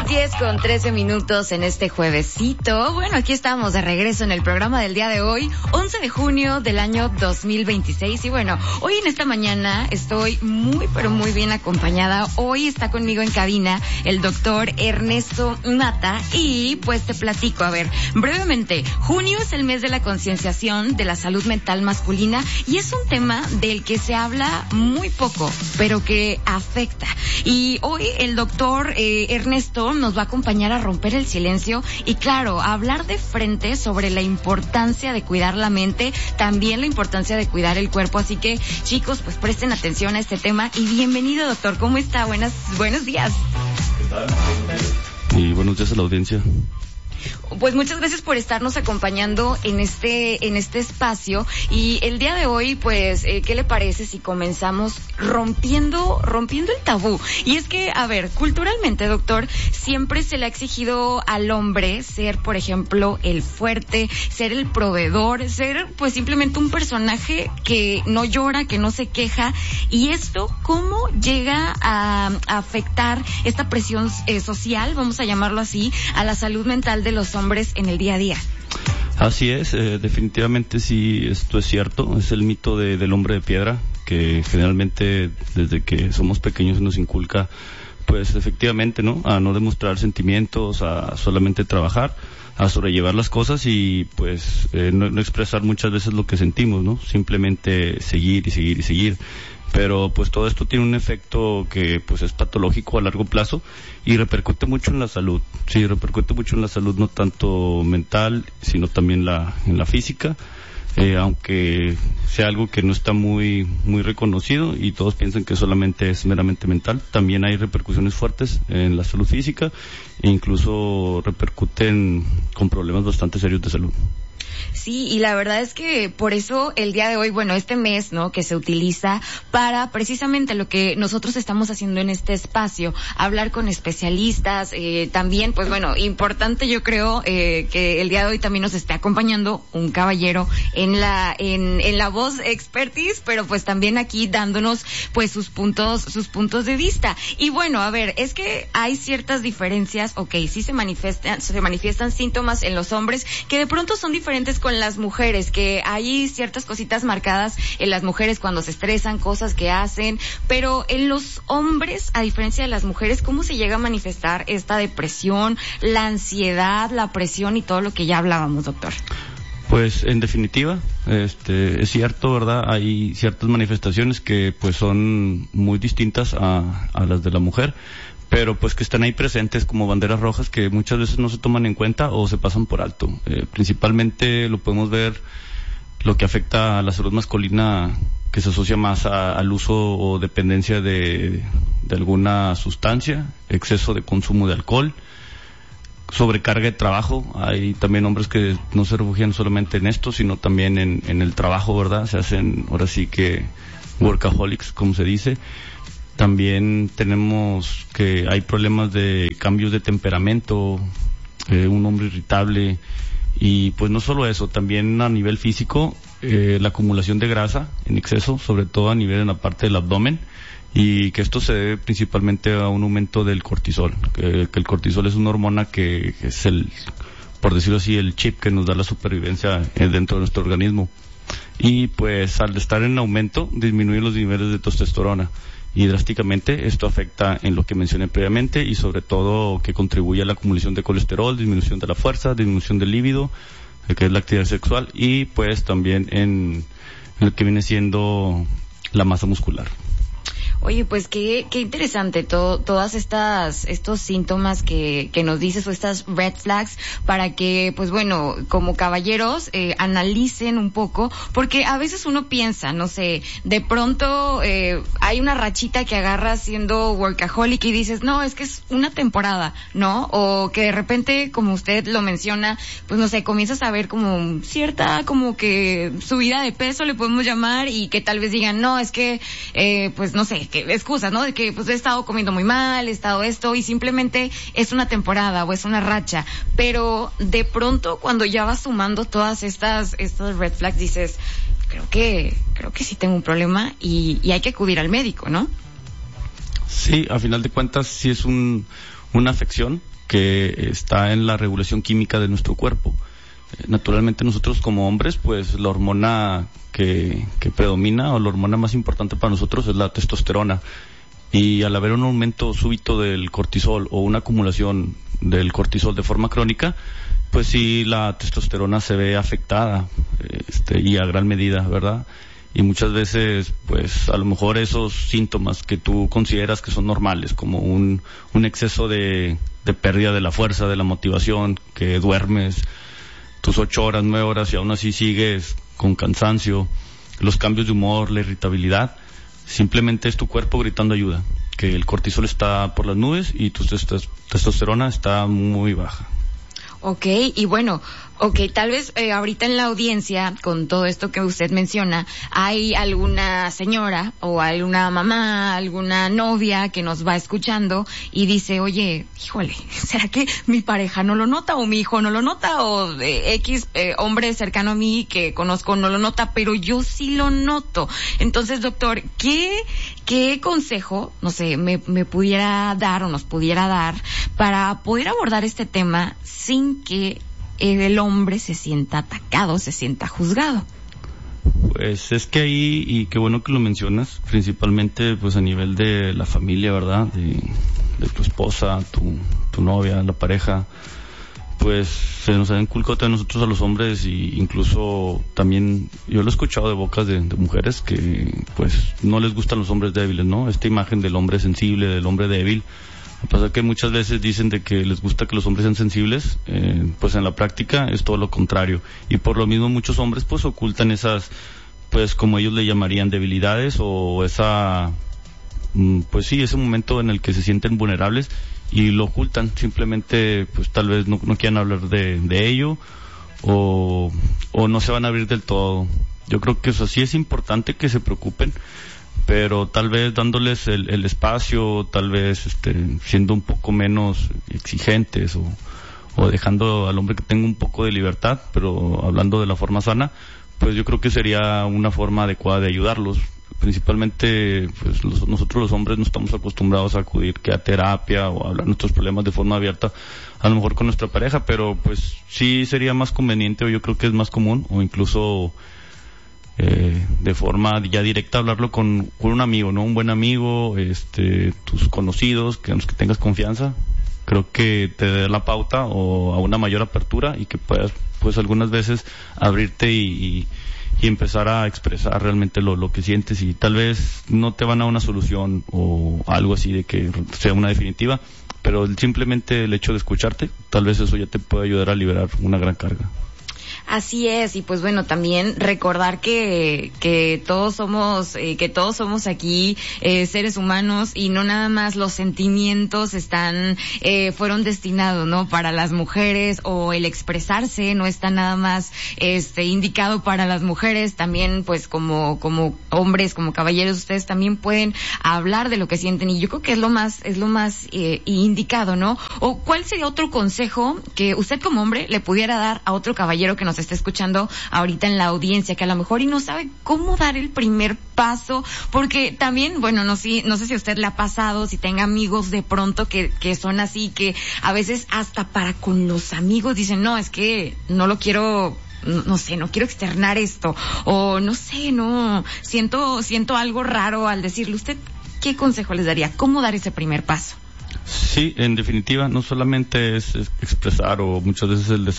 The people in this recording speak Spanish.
10:13 en este juevesito. Bueno, aquí estamos de regreso en el programa del día de hoy, 11 de junio del año 2026. Y bueno, hoy en esta mañana estoy muy, pero muy bien acompañada. Hoy está conmigo en cabina el doctor Ernesto Mata y pues te platico, a ver, brevemente, junio es el mes de la concienciación de la salud mental masculina y es un tema del que se habla muy poco, pero que afecta. Y hoy el doctor Ernesto nos va a acompañar a romper el silencio y claro, a hablar de frente sobre la importancia de cuidar la mente, también la importancia de cuidar el cuerpo. Así que, chicos, pues presten atención a este tema y bienvenido, doctor. ¿Cómo está? Buenos días. ¿Qué tal? Y buenos días a la audiencia. Pues muchas gracias por estarnos acompañando en este espacio y el día de hoy, pues, ¿qué le parece si comenzamos rompiendo el tabú? Y es que, a ver, culturalmente, doctor, siempre se le ha exigido al hombre ser, por ejemplo, el fuerte, ser el proveedor, ser, pues, simplemente un personaje que no llora, que no se queja. Y esto, ¿cómo llega a afectar esta presión social, vamos a llamarlo así, a la salud mental de los hombres en el día a día? Así es, definitivamente sí, esto es cierto, es el mito del hombre de piedra, que generalmente desde que somos pequeños nos inculca, pues efectivamente, ¿no? A no demostrar sentimientos, a solamente trabajar, a sobrellevar las cosas y pues no expresar muchas veces lo que sentimos, ¿no? Simplemente seguir y seguir y seguir. Pero pues todo esto tiene un efecto que pues es patológico a largo plazo y repercute mucho en la salud. Sí, repercute mucho en la salud, no tanto mental, sino también en la física, aunque sea algo que no está muy reconocido y todos piensan que solamente es meramente mental, también hay repercusiones fuertes en la salud física e incluso repercuten con problemas bastante serios de salud. Sí, y la verdad es que por eso el día de hoy, bueno, este mes, ¿no?, que se utiliza para precisamente lo que nosotros estamos haciendo en este espacio, hablar con especialistas, también, pues bueno, importante yo creo que el día de hoy también nos esté acompañando un caballero en la voz expertise, pero pues también aquí dándonos pues sus puntos de vista. Y bueno, a ver, es que hay ciertas diferencias, sí se manifiestan síntomas en los hombres que de pronto son diferentes con las mujeres, que hay ciertas cositas marcadas en las mujeres cuando se estresan, cosas que hacen, pero en los hombres, a diferencia de las mujeres, ¿cómo se llega a manifestar esta depresión, la ansiedad, la presión y todo lo que ya hablábamos, doctor? Pues en definitiva, es cierto, ¿verdad? Hay ciertas manifestaciones que pues son muy distintas a las de la mujer, pero pues que están ahí presentes como banderas rojas que muchas veces no se toman en cuenta o se pasan por alto. Principalmente lo podemos ver, lo que afecta a la salud masculina, que se asocia más al uso o dependencia de alguna sustancia, exceso de consumo de alcohol, sobrecarga de trabajo. Hay también hombres que no se refugian solamente en esto, sino también en el trabajo, ¿verdad? Se hacen, ahora sí que, workaholics, como se dice. También tenemos que hay problemas de cambios de temperamento, un hombre irritable, y pues no solo eso, también a nivel físico, la acumulación de grasa en exceso, sobre todo a nivel en la parte del abdomen, y que esto se debe principalmente a un aumento del cortisol, que el cortisol es una hormona que es por decirlo así, el chip que nos da la supervivencia dentro de nuestro organismo. Y pues al estar en aumento, disminuyen los niveles de testosterona. Y drásticamente esto afecta en lo que mencioné previamente y sobre todo que contribuye a la acumulación de colesterol, disminución de la fuerza, disminución del líbido, que es la actividad sexual, y pues también en lo que viene siendo la masa muscular. Oye, pues qué interesante todas estos síntomas que nos dices, o estas red flags, para que, pues bueno, como caballeros, analicen un poco, porque a veces uno piensa, no sé, de pronto, hay una rachita que agarras siendo workaholic y dices, no, es que es una temporada, ¿no? O que de repente, como usted lo menciona, pues no sé, comienzas a ver como cierta, como que subida de peso, le podemos llamar, y que tal vez digan, no, es que, pues no sé, que excusas, ¿no? De que pues he estado comiendo muy mal, he estado esto, y simplemente es una temporada o es una racha. Pero de pronto cuando ya vas sumando todas estas red flags, dices, creo que sí tengo un problema y hay que acudir al médico, ¿no? Sí, a final de cuentas sí es una afección que está en la regulación química de nuestro cuerpo. Naturalmente nosotros como hombres, pues la hormona que predomina o la hormona más importante para nosotros es la testosterona. Y al haber un aumento súbito del cortisol o una acumulación del cortisol de forma crónica, pues sí, la testosterona se ve afectada, y a gran medida, ¿verdad? Y muchas veces, pues a lo mejor esos síntomas que tú consideras que son normales, como un exceso de pérdida de la fuerza, de la motivación, que duermes tus 8 horas, 9 horas y aún así sigues con cansancio, los cambios de humor, la irritabilidad, simplemente es tu cuerpo gritando ayuda, que el cortisol está por las nubes y tu testosterona está muy baja. Ok, y bueno, tal vez ahorita en la audiencia, con todo esto que usted menciona, hay alguna señora o alguna mamá, alguna novia que nos va escuchando y dice, oye, híjole, ¿será que mi pareja no lo nota o mi hijo no lo nota o X hombre cercano a mí que conozco no lo nota, pero yo sí lo noto? Entonces, doctor, ¿qué consejo, no sé, me pudiera dar o nos pudiera dar para poder abordar este tema sin que el hombre se sienta atacado, se sienta juzgado? Pues es que ahí, y qué bueno que lo mencionas, principalmente pues a nivel de la familia, ¿verdad? De tu esposa, tu novia, la pareja, pues se nos ha inculcado a nosotros a los hombres, y incluso también yo lo he escuchado de bocas de mujeres que pues no les gustan los hombres débiles, ¿no? Esta imagen del hombre sensible, del hombre débil. Lo que pasa es que muchas veces dicen de que les gusta que los hombres sean sensibles, pues en la práctica es todo lo contrario. Y por lo mismo muchos hombres pues ocultan esas, pues como ellos le llamarían, debilidades, o pues sí, ese momento en el que se sienten vulnerables y lo ocultan. Simplemente pues tal vez no quieran hablar de ello, o no se van a abrir del todo. Yo creo que eso sí es importante, que se preocupen, pero tal vez dándoles el espacio, tal vez siendo un poco menos exigentes, o dejando al hombre que tenga un poco de libertad, pero hablando de la forma sana, pues yo creo que sería una forma adecuada de ayudarlos. Principalmente pues nosotros los hombres no estamos acostumbrados a acudir que a terapia o a hablar nuestros problemas de forma abierta, a lo mejor con nuestra pareja, pero pues sí sería más conveniente, o yo creo que es más común, o incluso de forma ya directa, hablarlo con un amigo, ¿no? Un buen amigo, tus conocidos, que los que tengas confianza. Creo que te dé la pauta o a una mayor apertura, y que puedas pues algunas veces abrirte y empezar a expresar realmente lo que sientes, y tal vez no te van a una solución o algo así de que sea una definitiva, pero simplemente el hecho de escucharte, tal vez eso ya te puede ayudar a liberar una gran carga. Así es, y pues bueno, también recordar que todos somos aquí seres humanos, y no nada más los sentimientos fueron destinados, ¿no?, para las mujeres, o el expresarse no está nada más indicado para las mujeres. También pues como hombres, como caballeros, ustedes también pueden hablar de lo que sienten, y yo creo que es lo más indicado, ¿no? O ¿cuál sería otro consejo que usted como hombre le pudiera dar a otro caballero que nos está escuchando ahorita en la audiencia, que a lo mejor y no sabe cómo dar el primer paso? Porque también, bueno, no sé si a usted le ha pasado, si tenga amigos de pronto que son así, que a veces hasta para con los amigos dicen, no, es que no lo quiero, no sé, no quiero externar esto, o no sé, no, siento algo raro al decirle. ¿Usted qué consejo les daría? ¿Cómo dar ese primer paso? Sí, en definitiva, no solamente es expresar, o muchas veces el